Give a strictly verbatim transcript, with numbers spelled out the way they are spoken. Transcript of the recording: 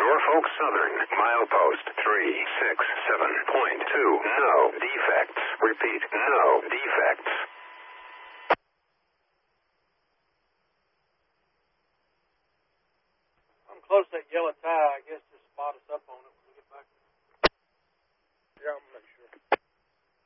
Norfolk Southern, milepost three six seven point two. No defects. Repeat, no defects. I'm close to that yellow tie.